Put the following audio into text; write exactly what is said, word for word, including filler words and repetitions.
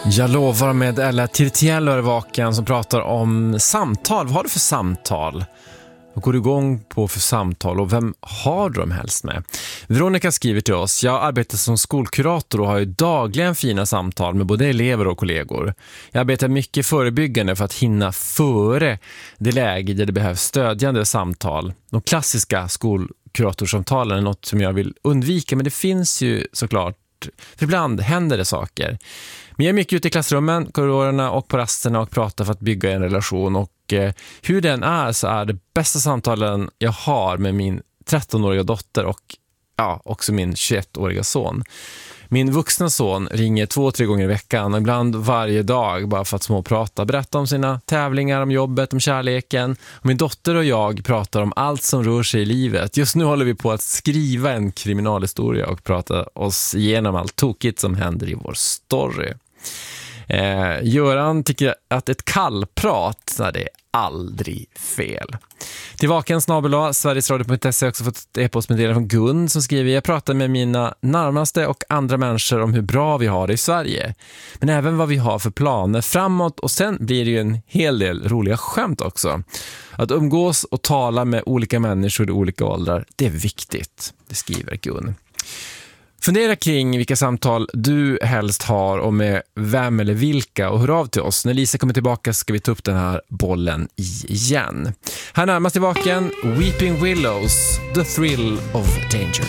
Jag lovar med Ella Tirtiello är vaken som pratar om samtal. Vad har du för samtal? Vad går du igång på för samtal och vem har du dem helst med? Veronica skriver till oss: jag arbetar som skolkurator och har ju dagligen fina samtal med både elever och kollegor. Jag arbetar mycket förebyggande för att hinna före det läge där det behövs stödjande samtal. De klassiska skolkuratorsamtalen är något som jag vill undvika, men det finns ju såklart, för ibland händer det saker. Men jag är mycket ute i klassrummen, korridorerna och på rasterna och pratar för att bygga en relation. Och eh, hur den är så är det bästa samtalen jag har med min trettonåriga dotter och ja, också min tjugoettåriga son. Min vuxna son ringer två, tre gånger i veckan och ibland varje dag bara för att småprata. Berätta om sina tävlingar, om jobbet, om kärleken. Och min dotter och jag pratar om allt som rör sig i livet. Just nu håller vi på att skriva en kriminalhistoria och prata oss igenom allt tokigt som händer i vår story. Eh, Göran tycker att ett kallprat, så det är aldrig fel. Till vaken snabel-a sverigesradio punkt se har också fått ett e-postmeddelande från Gun som skriver: jag pratar med mina närmaste och andra människor om hur bra vi har det i Sverige, men även vad vi har för planer framåt, och sen blir det ju en hel del roliga skämt också. Att umgås och tala med olika människor i olika åldrar, det är viktigt, det skriver Gun. Fundera kring vilka samtal du helst har och med vem eller vilka, och hör av till oss. När Lisa kommer tillbaka ska vi ta upp den här bollen igen. Här närmast i vaken, Weeping Willows, The Thrill of Danger.